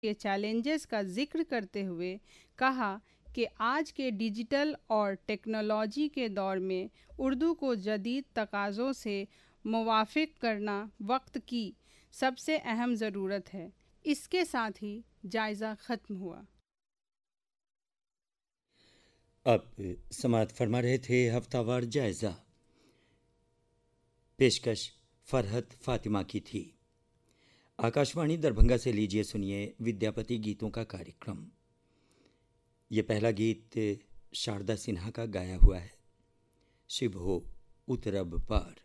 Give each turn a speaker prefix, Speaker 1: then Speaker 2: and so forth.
Speaker 1: के चैलेंजेस का जिक्र करते हुए कहा कि आज के डिजिटल और टेक्नोलॉजी के दौर में उर्दू को जदीद तकाज़ों से मुवाफिक करना वक्त की सबसे अहम ज़रूरत है। इसके साथ ही जायज़ा ख़त्म हुआ।
Speaker 2: अब समाअत फरमा रहे थे हफ्तावार जायज़ा। पेशकश फरहत फातिमा की थी। आकाशवाणी दरभंगा से लीजिए सुनिए विद्यापति गीतों का कार्यक्रम। ये पहला गीत शारदा सिन्हा का गाया हुआ है। शिव हो उतरब पार।